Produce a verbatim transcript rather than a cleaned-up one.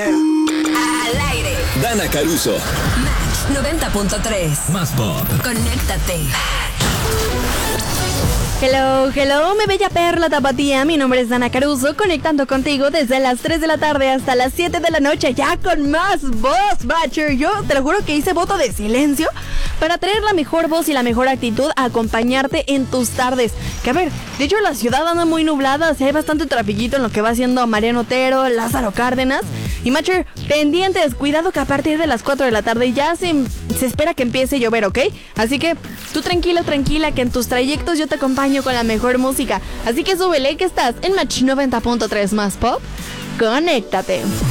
Al aire. Dana Caruso. Match noventa punto tres. Más pop. Conéctate. Hello, hello, mi bella perla tapatía. Mi nombre es Dana Caruso, conectando contigo desde las tres de la tarde hasta las siete de la noche, ya con más voz, Batcher. Yo te lo juro que hice voto de silencio para traer la mejor voz y la mejor actitud a acompañarte en tus tardes. Que a ver, de hecho la ciudad anda muy nublada, si hay bastante trafiquito en lo que va haciendo Mariano Otero, Lázaro Cárdenas. Y Matcher, pendientes, cuidado que a partir de las cuatro de la tarde ya se, se espera que empiece a llover, ¿ok? Así que tú tranquilo, tranquila, que en tus trayectos yo te acompaño con la mejor música. Así que súbele, que estás en Match noventa punto tres más pop. Conéctate.